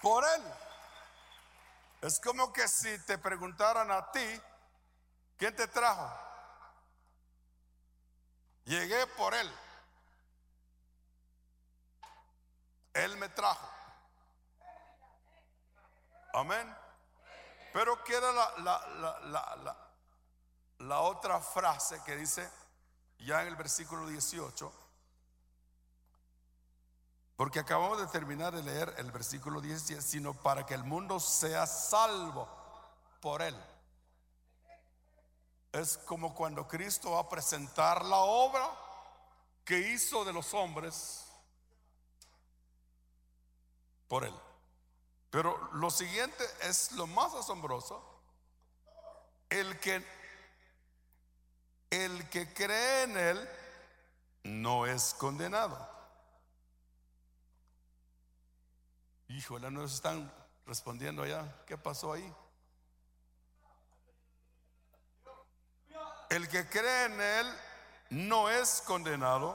por Él. Es como que si te preguntaran a ti, ¿quién te trajo? Llegué por Él. Él me trajo. Amén. Pero queda la otra frase que dice ya en el versículo 18. Porque acabamos de terminar de leer el versículo 17, sino para que el mundo sea salvo por Él. Es como cuando Cristo va a presentar la obra que hizo de los hombres por Él. Pero lo siguiente es lo más asombroso. El que cree en Él no es condenado. Híjole, no nos están respondiendo allá. ¿Qué pasó ahí? El que cree en Él no es condenado.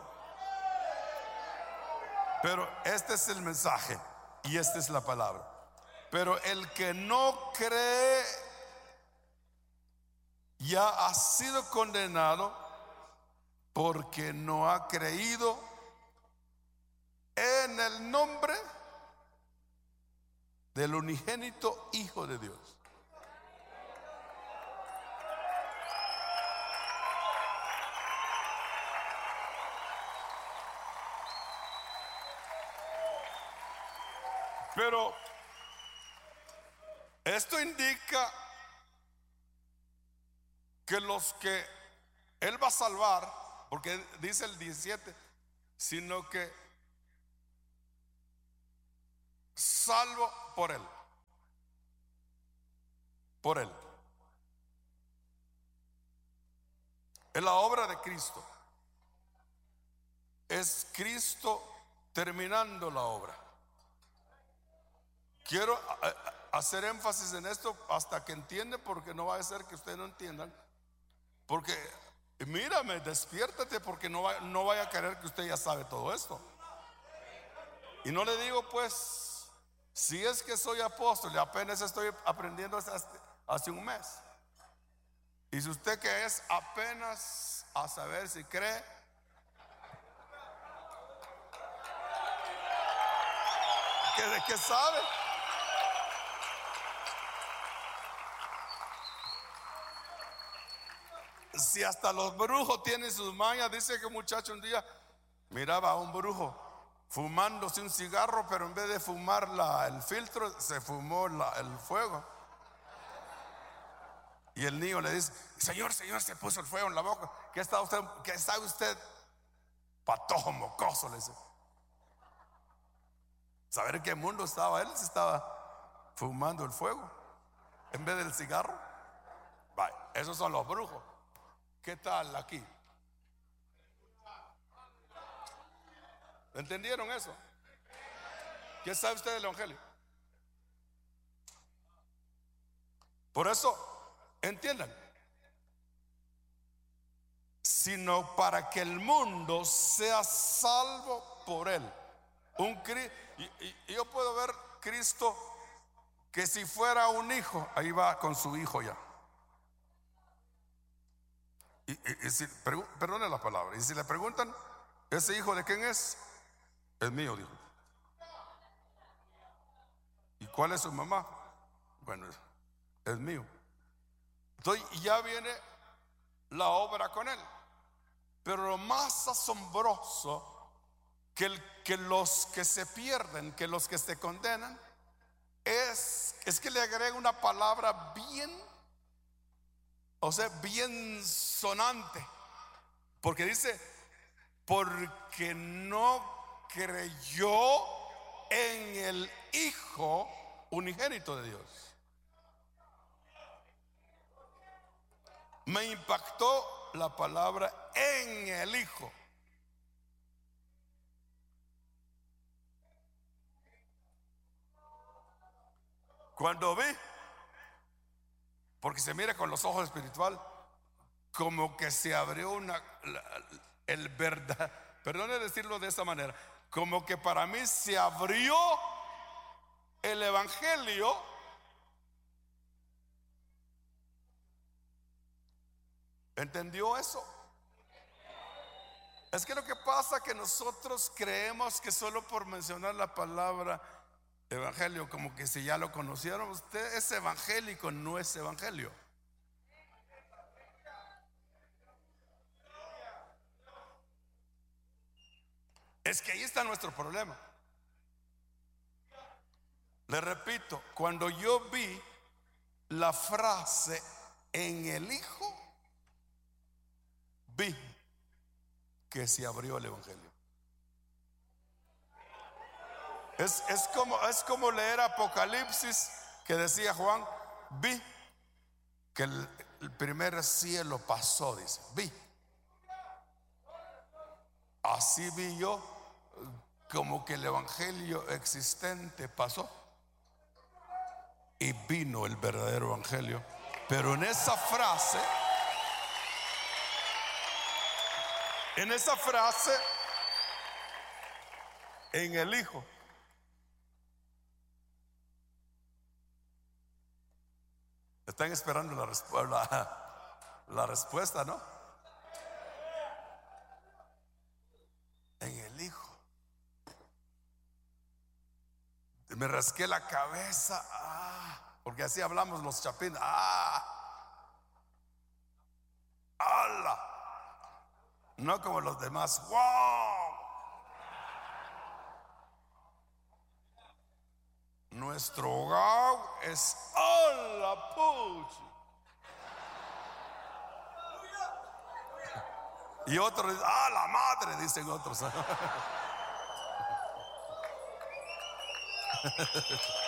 Pero este es el mensaje y esta es la palabra. Pero el que no cree ya ha sido condenado porque no ha creído en el nombre del unigénito Hijo de Dios. Pero esto indica que los que Él va a salvar, porque dice el 17, sino que salvo por Él. Por Él. Es la obra de Cristo. Es Cristo terminando la obra. Quiero hacer énfasis en esto hasta que entiendan, porque no va a ser que ustedes no entiendan. Porque mírame, despiértate, porque no vaya a creer que usted ya sabe todo esto. Y no le digo pues, si es que soy apóstol y apenas estoy aprendiendo hace un mes. Y si usted que es apenas a saber si cree, ¿de qué sabe? Si hasta los brujos tienen sus mañas. Dice que un muchacho un día miraba a un brujo fumándose un cigarro, pero en vez de fumar el filtro, se fumó el fuego. Y el niño le dice: señor, se puso el fuego en la boca. ¿Qué sabe usted? Patojo mocoso, le dice. ¿Saber en qué mundo estaba él? Se estaba fumando el fuego en vez del cigarro. Vaya, esos son los brujos. ¿Qué tal aquí? ¿Entendieron eso? ¿Qué sabe usted del evangelio? Por eso, entiendan, sino para que el mundo sea salvo por Él. Y yo puedo ver Cristo que si fuera un hijo, ahí va con su hijo ya. Y si, perdone la palabra, y si le preguntan, ¿ese hijo de quién es? Es mío, dijo. ¿Y cuál es su mamá? Bueno, es mío. Entonces ya viene la obra con él. Pero lo más asombroso, que los que se pierden, que los que se condenan, es que le agrega una palabra bien, o sea, bien sonante. Porque dice: porque no creyó en el Hijo unigénito de Dios. Me impactó la palabra en el Hijo. Cuando vi, porque se mira con los ojos espiritual, como que se abrió el verdad, perdone decirlo de esa manera, como que para mí se abrió el evangelio ¿entendió eso? Es que lo que pasa es que nosotros creemos que solo por mencionar la palabra evangelio, como que si ya lo conocieron, usted es evangélico, no es evangelio. Es que ahí está nuestro problema. Le repito, cuando yo vi la frase en el Hijo, vi que se abrió el evangelio. Es como leer Apocalipsis, que decía Juan, vi que el primer cielo pasó, dice, vi. Así vi yo, como que el evangelio existente pasó y vino el verdadero evangelio. Pero en esa frase, en el Hijo, están esperando la respuesta, ¿no? En el Hijo. Me rasqué la cabeza, porque así hablamos los chapines. ¡Hala! No como los demás. ¡Wow! Nuestro hogar es ¡hala, puchi! Y otros dicen, la madre, dicen otros.